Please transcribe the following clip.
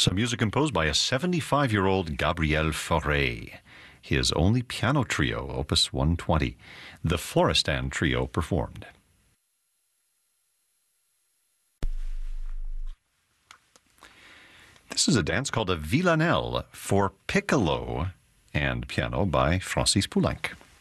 Some music composed by a 75-year-old Gabriel Fauré. His only piano trio, Opus 120. The Florestan Trio performed. This is a dance called a villanelle for piccolo and piano by Francis Poulenc.